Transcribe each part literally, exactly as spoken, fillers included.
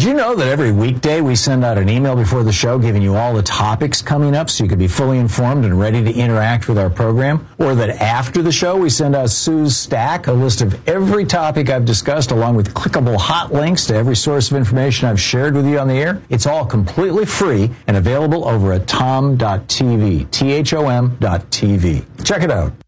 you know that every weekday we send out an email before the show giving you all the topics coming up so you can be fully informed and ready to interact with our program? Or that after the show we send out Sue's Stack, a list of every topic I've discussed along with clickable hot links to every source of information I've shared with you on the air? It's all completely free and available over at tom dot t v, T H O M dot T V. Check it out.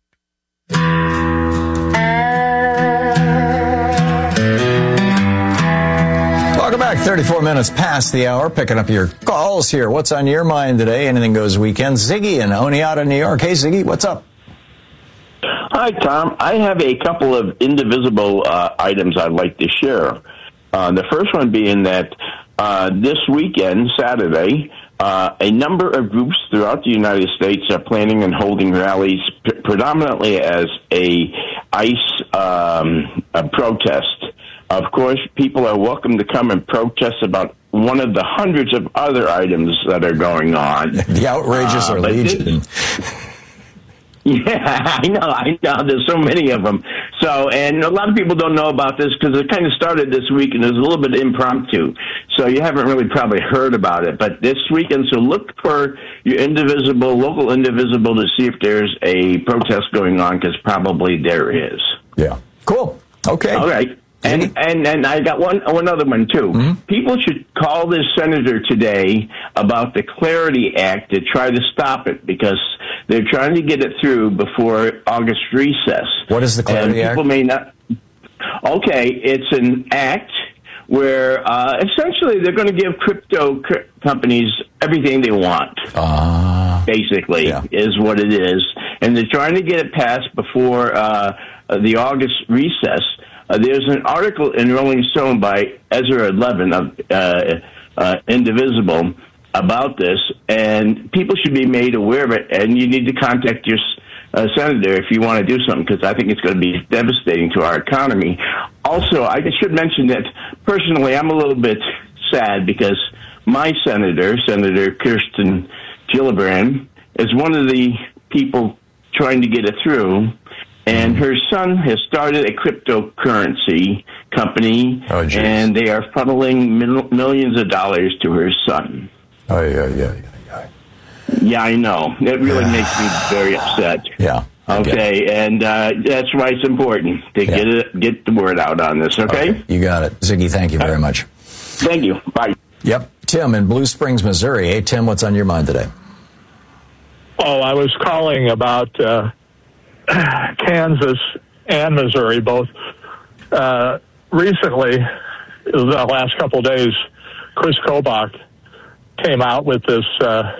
Welcome back. thirty-four minutes past the hour. Picking up your calls here. What's on your mind today? Anything Goes weekend. Ziggy in Oneonta, New York. Hey, Ziggy, what's up? Hi, Tom. I have a couple of indivisible uh, items I'd like to share. Uh, the first one being that uh, this weekend, Saturday, uh, a number of groups throughout the United States are planning on holding rallies p- predominantly as a ICE um, a protest. Of course, people are welcome to come and protest about one of the hundreds of other items that are going on. The outrages uh, are legion. This, yeah, I know, I know. There's so many of them. So, and a lot of people don't know about this because it kind of started this week and it was a little bit impromptu. So you haven't really probably heard about it. But this weekend, so look for your indivisible, local indivisible to see if there's a protest going on, because probably there is. Yeah. Cool. Okay. All right. And, and and I got one one other one, too. Mm-hmm. People should call this senator today about the Clarity Act to try to stop it, because they're trying to get it through before August recess. What is the Clarity and people Act? May not. Okay, it's an act where uh, essentially they're going to give crypto c- companies everything they want, uh, basically, yeah. is what it is. And they're trying to get it passed before uh, the August recess. Uh, there's an article in Rolling Stone by Ezra Levin of uh, uh, Indivisible about this, and people should be made aware of it, and you need to contact your uh, senator if you want to do something, because I think it's going to be devastating to our economy. Also, I should mention that, personally, I'm a little bit sad because my senator, Senator Kirsten Gillibrand, is one of the people trying to get it through. And her son has started a cryptocurrency company, oh, and they are funneling mil- millions of dollars to her son. Oh, yeah, yeah, yeah, yeah. Yeah, I know. It really makes me very upset. Yeah. Okay, and uh, that's why it's important to yeah. get it, get the word out on this, okay? okay? You got it. Ziggy, thank you very much. Thank you. Bye. Yep. Tim in Blue Springs, Missouri. Hey, Tim, what's on your mind today? Oh, I was calling about... Uh, Kansas and Missouri, both uh, recently, the last couple of days, Chris Kobach came out with this uh,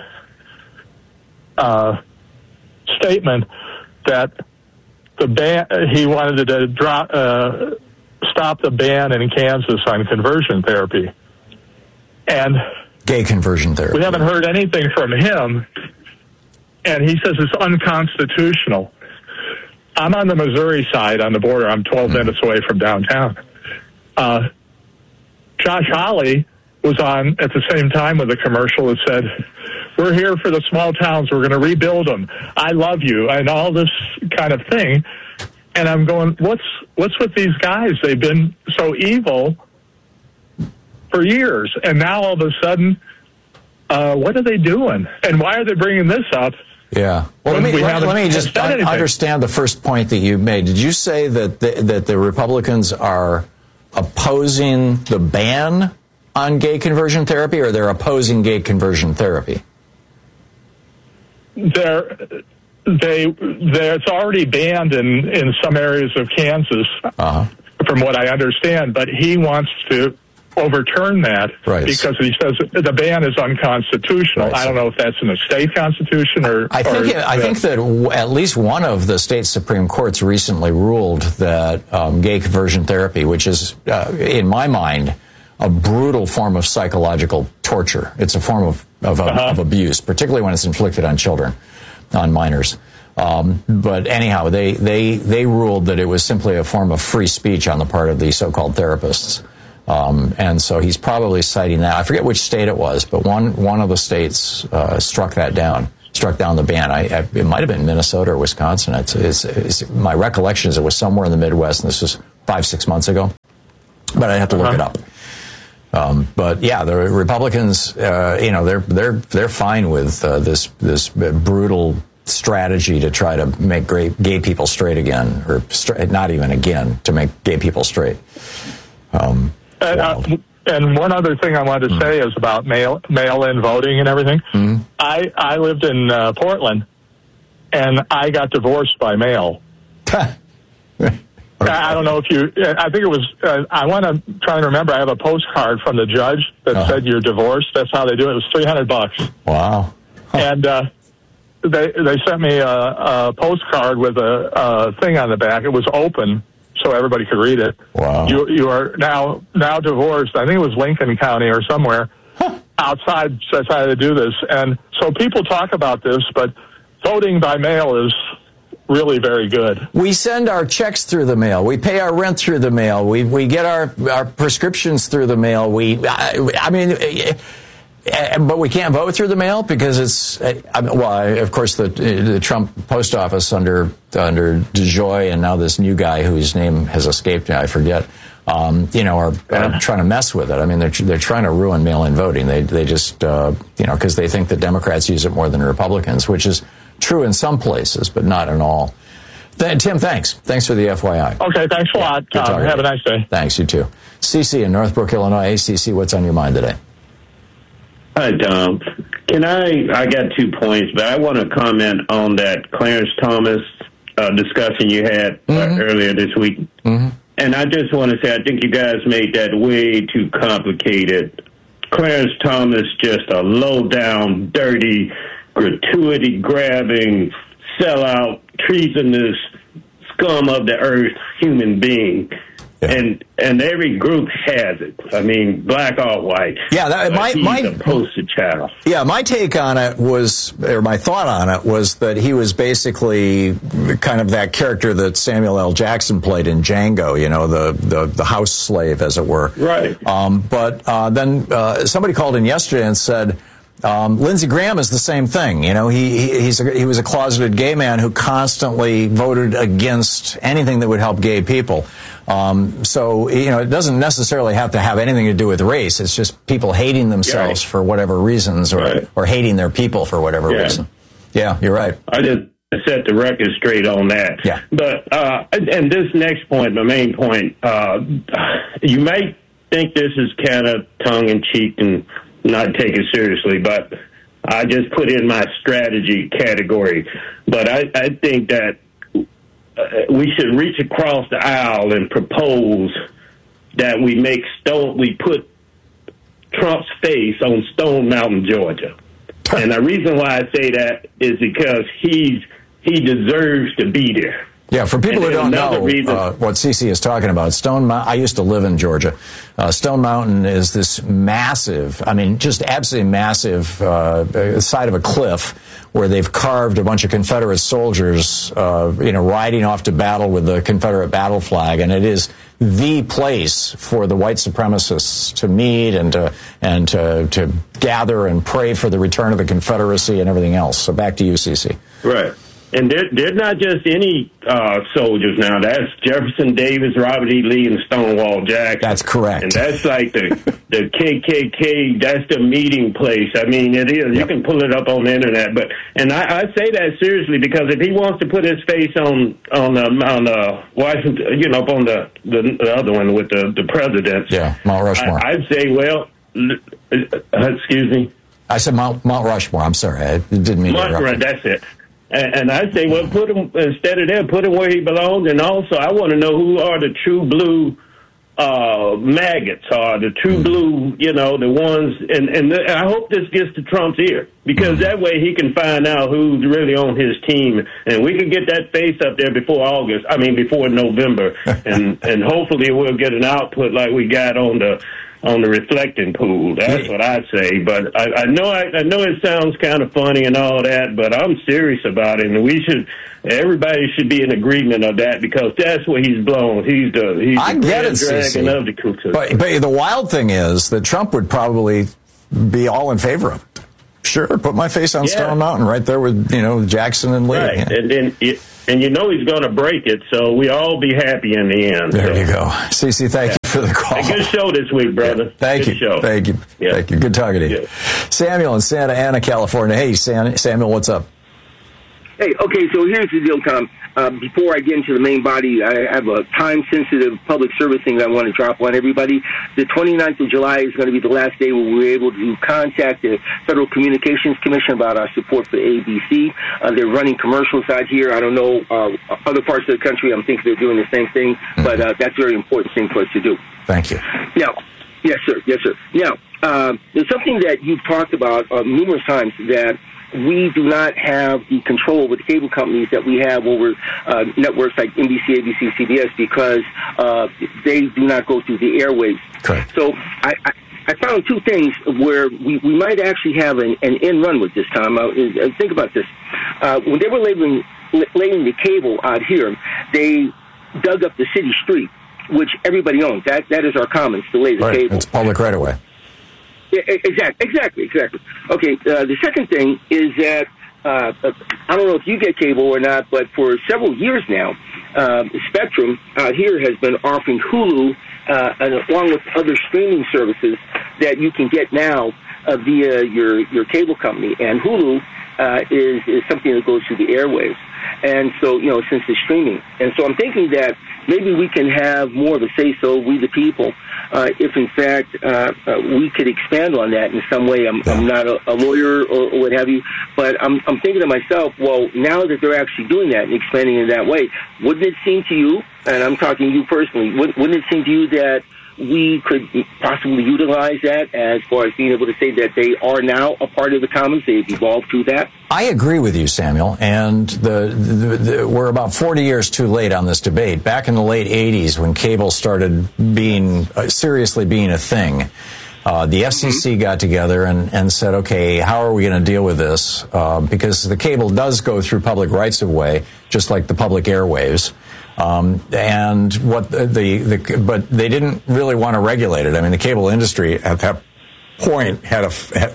uh, statement that the ban he wanted to drop, uh, stop the ban in Kansas on conversion therapy, and gay conversion therapy. We haven't heard anything from him, and he says it's unconstitutional. I'm on the Missouri side, on the border. I'm twelve mm-hmm. minutes away from downtown. Uh, Josh Hawley was on at the same time with a commercial that said, we're here for the small towns. We're going to rebuild them. I love you, and all this kind of thing. And I'm going, what's what's with these guys? They've been so evil for years. And now all of a sudden, uh, what are they doing? And why are they bringing this up? Yeah. Well, let me, we let, let me just un- understand the first point that you made. Did you say that the, that the Republicans are opposing the ban on gay conversion therapy, or they're opposing gay conversion therapy? They're, they, they're, it's already banned in, in some areas of Kansas, uh-huh. from what I understand, but he wants to overturn that right. because he says the ban is unconstitutional. Right. I don't know if that's in the state constitution or... I think, or it, I think that w- at least one of the state Supreme Courts recently ruled that um, gay conversion therapy, which is, uh, in my mind, a brutal form of psychological torture. It's a form of, of, uh-huh. of abuse, particularly when it's inflicted on children, on minors. Um, but anyhow, they, they, they ruled that it was simply a form of free speech on the part of the so-called therapists. Um, and so he's probably citing that. I forget which state it was, but one one of the states uh, struck that down, struck down the ban. I, I, it might have been Minnesota or Wisconsin. It's, it's, it's, my recollection is it was somewhere in the Midwest, and this was five, six months ago. But I'd have to look uh-huh. it up. Um, but yeah, the Republicans, uh, you know, they're they're they're fine with uh, this this brutal strategy to try to make gay, gay people straight again, or stra- not even again, to make gay people straight. Um, and, uh, and one other thing I wanted to mm. say is about mail mail-in voting and everything. Mm. I I lived in uh, Portland, and I got divorced by mail. I don't know if you, I think it was, uh, I want to try and remember, I have a postcard from the judge that uh-huh. said you're divorced. That's how they do it. It was three hundred bucks. Wow. Huh. And uh, they they sent me a, a postcard with a, a thing on the back. It was open so everybody could read it. Wow. You you are now now divorced. I think it was Lincoln County or somewhere. Huh. Outside says how to do this. And so people talk about this, but voting by mail is really very good. We send our checks through the mail. We pay our rent through the mail. We we get our, our prescriptions through the mail. We, I, I mean, uh, but we can't vote through the mail because it's, uh, well, of course, the, the Trump post office under under DeJoy and now this new guy whose name has escaped me, I forget, um, you know, are, are trying to mess with it. I mean, they're they're trying to ruin mail-in voting. They they just, uh, you know, because they think that Democrats use it more than Republicans, which is true in some places, but not in all. Th- Tim, thanks. Thanks for the F Y I. Okay, thanks a lot. Yeah, um, have a nice day. Thanks, you too. C C in Northbrook, Illinois. Hey, C C, what's on your mind today? Hi, Tom. Can I, I got two points, but I want to comment on that Clarence Thomas uh, discussion you had mm-hmm. uh, earlier this week. Mm-hmm. And I just want to say, I think you guys made that way too complicated. Clarence Thomas, just a low-down, dirty, gratuity-grabbing, sellout, treasonous, scum of the earth human being. Yeah. And and every group has it. I mean, black or white. Yeah, that, my, he's my a poster child. Yeah, my take on it was, or my thought on it was that he was basically kind of that character that Samuel L. Jackson played in Django, you know, the, the, the house slave, as it were. Right. Um, but uh, then uh, somebody called in yesterday and said, Um, Lindsey Graham is the same thing. You know, he he, he's a, he was a closeted gay man who constantly voted against anything that would help gay people. Um, so, you know, it doesn't necessarily have to have anything to do with race. It's just people hating themselves yeah. for whatever reasons, or, right. or hating their people for whatever yeah. reason. Yeah, you're right. I just set the record straight on that. Yeah. But, uh, and this next point, my main point, uh, you might think this is kind of tongue-in-cheek and not take it seriously, but I just put in my strategy category. But I, I think that uh, we should reach across the aisle and propose that we make Stone, we put Trump's face on Stone Mountain, Georgia. And the reason why I say that is because he's he deserves to be there. Yeah, for people who don't know uh, what C C is talking about, Stone Mountain, I used to live in Georgia. Uh, Stone Mountain is this massive, I mean, just absolutely massive uh, side of a cliff where they've carved a bunch of Confederate soldiers, uh, you know, riding off to battle with the Confederate battle flag. And it is the place for the white supremacists to meet and to, and to, to gather and pray for the return of the Confederacy and everything else. So back to you, C C. Right. And they're, they're not just any uh, soldiers now. That's Jefferson Davis, Robert E. Lee, and Stonewall Jackson. That's correct. And that's like the the K K K. That's the meeting place. I mean, it is. Yep. You can pull it up on the internet. But and I, I say that seriously because if he wants to put his face on on the on the Washington, you know, up on the, the the other one with the the presidents. Yeah, Mount Rushmore. I, I'd say, well, uh, excuse me. I said Mount Mount Rushmore. I'm sorry, I didn't mean to interrupt. Right, that's it. And I say, well, put him, instead of there, put him where he belongs. And also, I want to know who are the true blue uh, maggots, or the true mm. blue, you know, the ones. And, and the, I hope this gets to Trump's ear, because mm. that way he can find out who's really on his team. And we can get that face up there before August, I mean, before November. and, and hopefully we'll get an output like we got on the on the reflecting pool. That's what I say. But I, I know I, I know it sounds kind of funny and all that, but I'm serious about it. And we should, everybody should be in agreement of that, because that's what he's blown. He's the he's I the get it, dragon of the Ku Klux. But, but the wild thing is that Trump would probably be all in favor of it. Sure, put my face on yeah. Stone Mountain right there with, you know, Jackson and Lee. Right, yeah. and then it, and you know he's going to break it, so we all be happy in the end. There so. you go. C C, thank you. for the call. A good show this week, brother. Yeah, thank good you. Show. Thank you. Yeah. Thank you. Good talking to you. Yeah. Samuel in Santa Ana, California. Hey, San- Samuel, what's up? Hey, okay, so here's the deal, Tom. Uh, before I get into the main body, I have a time-sensitive public service thing I want to drop on everybody. The twenty-ninth of July is going to be the last day where we're able to contact the Federal Communications Commission about our support for A B C. Uh, they're running commercials out here. I don't know, uh, other parts of the country, I'm thinking they're doing the same thing, mm-hmm. but uh, that's a very important thing for us to do. Thank you. Now, yes, sir. Yes, sir. Now, uh, there's something that you've talked about uh, numerous times, that we do not have the control with the cable companies that we have over uh, networks like N B C, A B C, C B S, because uh, they do not go through the airwaves. Correct. So I, I, I found two things where we, we might actually have an, an end run with this, Tom. Uh, think about this. Uh, when they were laying, laying the cable out here, they dug up the city street, which everybody owns. That That is our commons to lay the Right. cable. It's public right away. Yeah, exactly, exactly, exactly. Okay, uh, the second thing is that, uh, I don't know if you get cable or not, but for several years now, uh, Spectrum out here has been offering Hulu, uh, and along with other streaming services that you can get now uh, via your, your cable company. And Hulu uh, is, is something that goes through the airwaves. And so, you know, since the streaming. And so I'm thinking that maybe we can have more of a say-so, we the people, uh, if in fact uh, uh, we could expand on that in some way. I'm, I'm not a, a lawyer or, or what have you, but I'm, I'm thinking to myself, well, now that they're actually doing that and expanding in that way, wouldn't it seem to you, and I'm talking to you personally, wouldn't, wouldn't it seem to you that we could possibly utilize that as far as being able to say that they are now a part of the commons, they've evolved to that? I agree with you, Samuel, and the, the, the, we're about forty years too late on this debate. Back in the late eighties, when cable started being, uh, seriously being a thing, uh, the F C C mm-hmm. got together and, and said, okay, how are we going to deal with this? Uh, because the cable does go through public rights of way, just like the public airwaves. Um, and what the, the, the, but they didn't really want to regulate it. I mean, the cable industry at that point had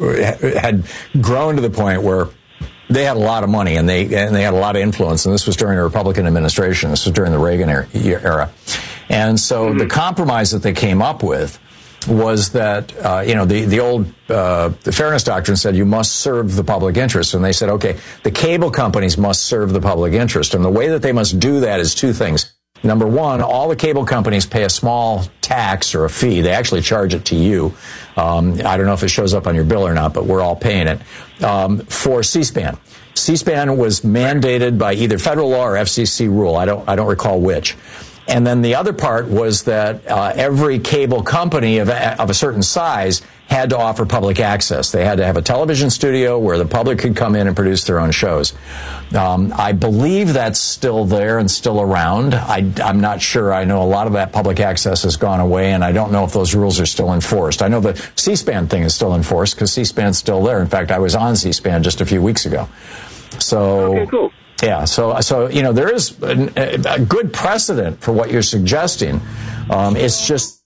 a, had grown to the point where they had a lot of money and they, and they had a lot of influence. And this was during a Republican administration. This was during the Reagan era. And so mm-hmm. the compromise that they came up with was that, uh, you know, the, the old uh, the fairness doctrine said you must serve the public interest. And they said, okay, the cable companies must serve the public interest. And the way that they must do that is two things. Number one, all the cable companies pay a small tax or a fee. They actually charge it to you. Um, I don't know if it shows up on your bill or not, but we're all paying it, um, for C-SPAN. C-SPAN was mandated by either federal law or F C C rule. I don't, I don't recall which. And then the other part was that uh, every cable company of a, of a certain size had to offer public access. They had to have a television studio where the public could come in and produce their own shows. Um, I believe that's still there and still around. I, I'm not sure. I know a lot of that public access has gone away, and I don't know if those rules are still enforced. I know the C-SPAN thing is still enforced because C-SPAN's still there. In fact, I was on C-SPAN just a few weeks ago. So. Okay, cool. Yeah, so, so you know, there is a, a good precedent for what you're suggesting. Um, it's just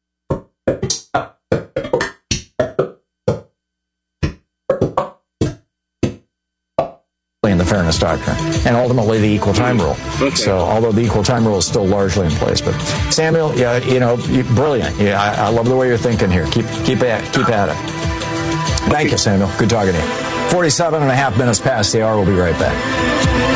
in the fairness doctrine and ultimately the equal time rule. Okay. So, although the equal time rule is still largely in place, but Samuel, yeah, you know, you, brilliant. Yeah, I, I love the way you're thinking here. Keep, keep at, keep at it. Thank okay. you, Samuel. Good talking to you. forty-seven and a half minutes past the hour. We'll be right back.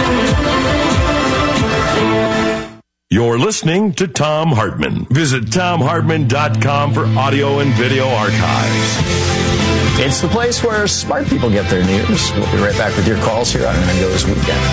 You're listening to Thom Hartmann. Visit Thom Hartmann dot com for audio and video archives. It's the place where smart people get their news. We'll be right back with your calls here on An Goes Weekend.